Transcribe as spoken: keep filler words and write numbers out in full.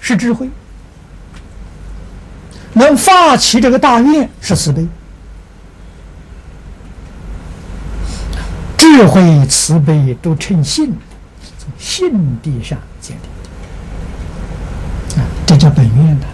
是智慧，能发起这个大愿是慈悲。智慧、慈悲都称信，从信地上建立的啊，这叫本愿的。